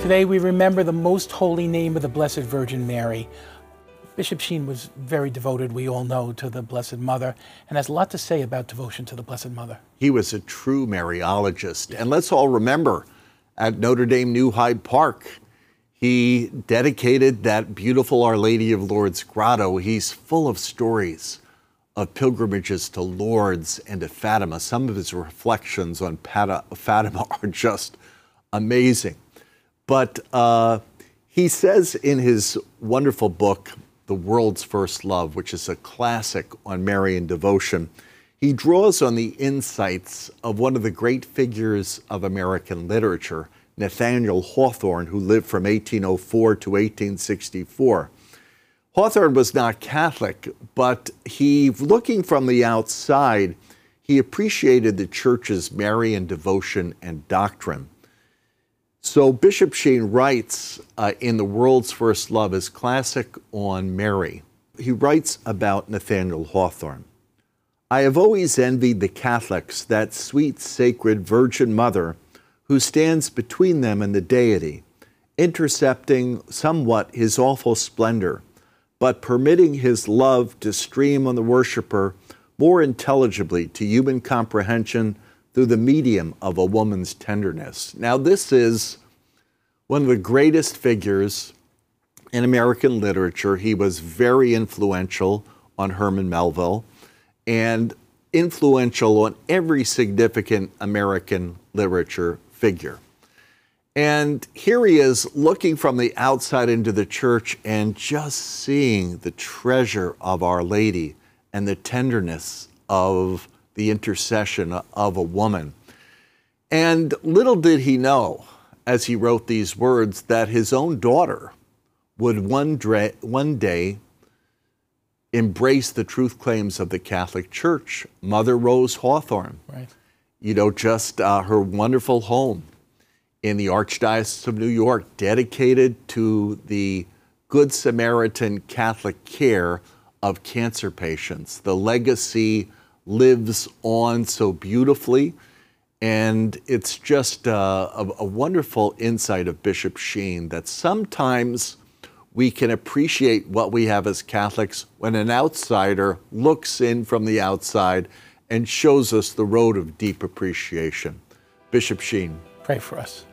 Today we remember the most holy name of the Blessed Virgin Mary. Bishop Sheen was very devoted, we all know, to the Blessed Mother, and has a lot to say about devotion to the Blessed Mother. He was a true Mariologist. And let's all remember, at Notre Dame New Hyde Park, he dedicated that beautiful Our Lady of Lourdes grotto. He's full of stories of pilgrimages to Lourdes and to Fatima. Some of his reflections on Fatima are just amazing. But he says in his wonderful book, The World's First Love, which is a classic on Marian devotion, he draws on the insights of one of the great figures of American literature, Nathaniel Hawthorne, who lived from 1804 to 1864. Hawthorne was not Catholic, but looking from the outside, he appreciated the Church's Marian devotion and doctrine. So Bishop Sheen writes in The World's First Love, his classic on Mary. He writes about Nathaniel Hawthorne. I have always envied the Catholics, that sweet, sacred Virgin Mother who stands between them and the deity, intercepting somewhat his awful splendor, but permitting his love to stream on the worshiper more intelligibly to human comprehension through the medium of a woman's tenderness. Now, this is one of the greatest figures in American literature. He was very influential on Herman Melville and influential on every significant American literature figure. And here he is looking from the outside into the church and just seeing the treasure of Our Lady and the tenderness of the intercession of a woman. And little did he know, as he wrote these words, that his own daughter would one day embrace the truth claims of the Catholic Church. Mother Rose Hawthorne, right. Just her wonderful home in the Archdiocese of New York, dedicated to the Good Samaritan Catholic care of cancer patients. The legacy lives on so beautifully, and it's just a wonderful insight of Bishop Sheen that sometimes we can appreciate what we have as Catholics when an outsider looks in from the outside and shows us the road of deep appreciation. Bishop Sheen. Pray for us.